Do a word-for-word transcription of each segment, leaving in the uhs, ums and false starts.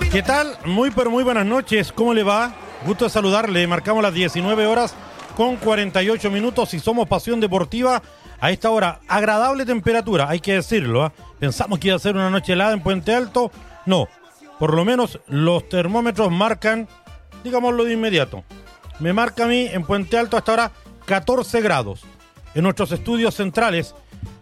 ¿Qué tal? Muy pero muy buenas noches, ¿cómo le va? Gusto de saludarle, marcamos las diecinueve horas con cuarenta y ocho minutos y somos Pasión Deportiva a esta hora. Agradable temperatura, hay que decirlo, ¿eh? Pensamos que iba a ser una noche helada en Puente Alto, no, por lo menos los termómetros marcan, digámoslo de inmediato, me marca a mí en Puente Alto hasta ahora catorce grados. En nuestros estudios centrales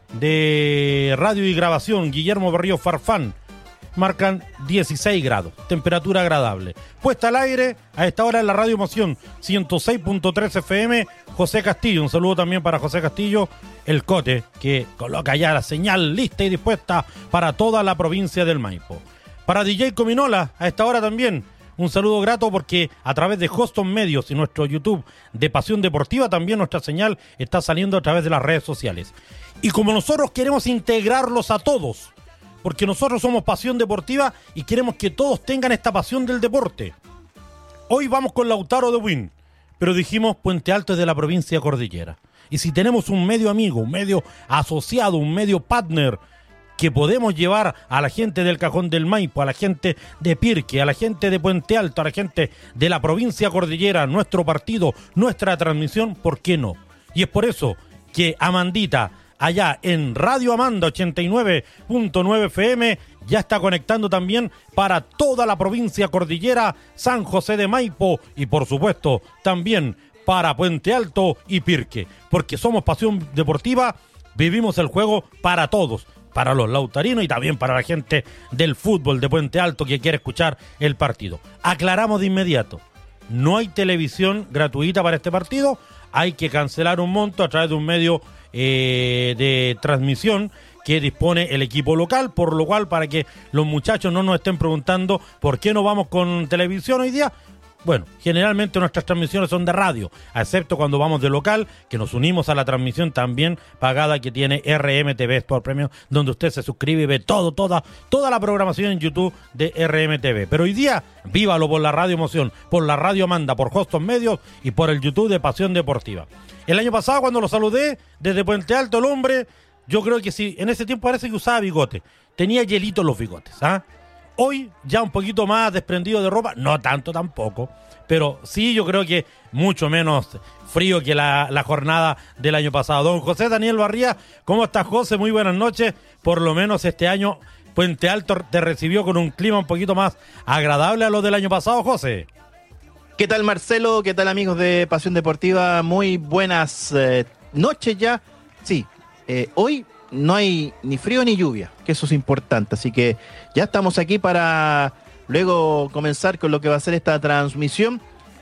de radio y grabación, Guillermo Berrío Farfán, marcan dieciséis grados, temperatura agradable. Puesta al aire a esta hora en la Radio Emoción ciento seis punto tres F M, José Castillo. Un saludo también para José Castillo, el Cote, que coloca ya la señal lista y dispuesta para toda la provincia del Maipo. Para D J Cominola, a esta hora también, un saludo grato porque a través de Hoston Medios y nuestro YouTube de Pasión Deportiva también nuestra señal está saliendo a través de las redes sociales. Y como nosotros queremos integrarlos a todos, porque nosotros somos Pasión Deportiva y queremos que todos tengan esta pasión del deporte. Hoy vamos con Lautaro de Buin, pero dijimos Puente Alto es de la provincia Cordillera. Y si tenemos un medio amigo, un medio asociado, un medio partner, que podemos llevar a la gente del Cajón del Maipo, a la gente de Pirque, a la gente de Puente Alto, a la gente de la provincia Cordillera, nuestro partido, nuestra transmisión, ¿por qué no? Y es por eso que Amandita, allá en Radio Amanda ochenta y nueve punto nueve F M, ya está conectando también para toda la provincia Cordillera, San José de Maipo y por supuesto también para Puente Alto y Pirque, porque somos Pasión Deportiva, vivimos el juego para todos, para los lautarinos y también para la gente del fútbol de Puente Alto que quiere escuchar el partido. Aclaramos de inmediato, no hay televisión gratuita para este partido, hay que cancelar un monto a través de un medio Eh, de transmisión que dispone el equipo local, por lo cual para que los muchachos no nos estén preguntando por qué no vamos con televisión hoy día. Bueno, generalmente nuestras transmisiones son de radio, excepto cuando vamos de local, que nos unimos a la transmisión también pagada que tiene R M T V Sport Premium, donde usted se suscribe y ve todo, toda, toda la programación en YouTube de R M T V. Pero hoy día, vívalo por la Radio Emoción, por la Radio Amanda, por Hoston Medios y por el YouTube de Pasión Deportiva. El año pasado cuando lo saludé desde Puente Alto, el hombre, yo creo que sí, en ese tiempo parece que usaba bigote, tenía hielito en los bigotes, ¿ah? Hoy ya un poquito más desprendido de ropa, no tanto tampoco, pero sí yo creo que mucho menos frío que la, la jornada del año pasado. Don José Daniel Barría, ¿cómo estás, José? Muy buenas noches. Por lo menos este año Puente Alto te recibió con un clima un poquito más agradable a los del año pasado, José. ¿Qué tal, Marcelo? ¿Qué tal, amigos de Pasión Deportiva? Muy buenas eh, noches ya. Sí, eh, hoy no hay ni frío ni lluvia, que eso es importante. Así que ya estamos aquí para luego comenzar con lo que va a ser esta transmisión.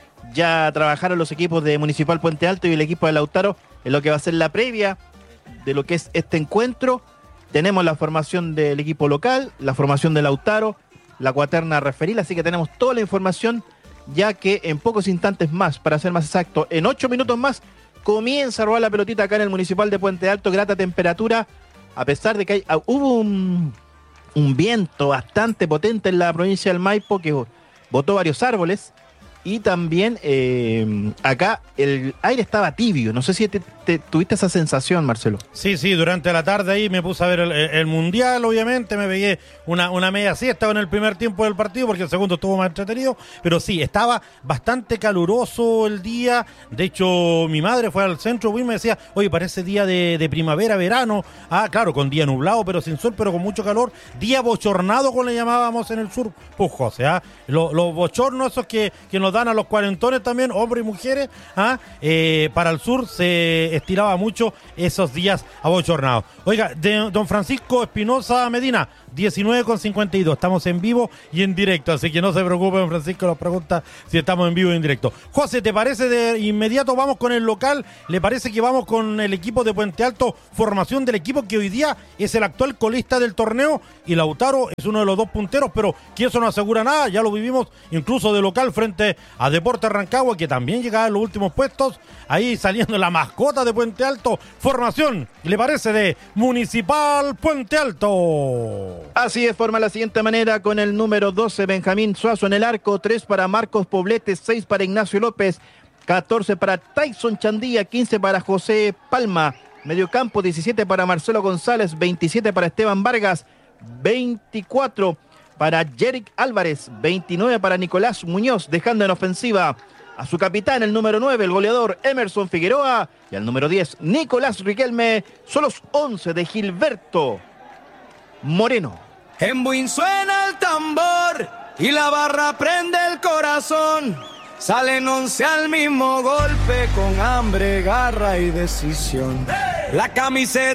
Ya trabajaron los equipos de Municipal Puente Alto y el equipo de Lautaro en lo que va a ser la previa de lo que es este encuentro. Tenemos la formación del equipo local, la formación de Lautaro, la cuaterna referil, así que tenemos toda la información, ya que en pocos instantes más, para ser más exacto, en ocho minutos más, comienza a robar la pelotita acá en el Municipal de Puente Alto, grata temperatura, a pesar de que hay, uh, hubo un, un viento bastante potente en la provincia del Maipo que botó varios árboles, y también eh, acá el aire estaba tibio. No sé si te, te, tuviste esa sensación, Marcelo. Sí, sí, durante la tarde ahí me puse a ver el, el Mundial, obviamente, me pegué una, una media siesta en el primer tiempo del partido porque el segundo estuvo más entretenido, pero sí, estaba bastante caluroso el día. De hecho, mi madre fue al centro y me decía, oye, parece día de, de primavera, verano. Ah, claro, con día nublado, pero sin sol, pero con mucho calor. Día bochornado, como le llamábamos en el sur, pues, José, ¿ah? Los, los bochornos esos que, que nos dan a los cuarentones también, hombres y mujeres, ¿ah? eh, para el sur se estiraba mucho esos días abochornados. Oiga, de, don Francisco Espinosa Medina, diecinueve con cincuenta y dos, estamos en vivo y en directo, así que no se preocupe, don Francisco nos pregunta si estamos en vivo y en directo. José, ¿te parece de inmediato vamos con el local? ¿Le parece que vamos con el equipo de Puente Alto, formación del equipo que hoy día es el actual colista del torneo y Lautaro es uno de los dos punteros, pero que eso no asegura nada, ya lo vivimos incluso de local frente a Deportes Rancagua, que también llegaba en los últimos puestos, ahí saliendo la mascota de Puente Alto, formación, ¿le parece de Municipal Puente Alto? Así es, forma la siguiente manera con el número doce, Benjamín Suazo en el arco, tres para Marcos Poblete, seis para Ignacio López, catorce para Tyson Chandía, quince para José Palma, mediocampo diecisiete para Marcelo González, veintisiete para Esteban Vargas, veinticuatro para Jerick Álvarez, veintinueve para Nicolás Muñoz, dejando en ofensiva a su capitán, el número nueve, el goleador Emerson Figueroa, y al número diez, Nicolás Riquelme. Son los once de Gilberto Moreno. En Buin suena el tambor y la barra prende el corazón. Salen once al mismo golpe con hambre, garra y decisión. La camiseta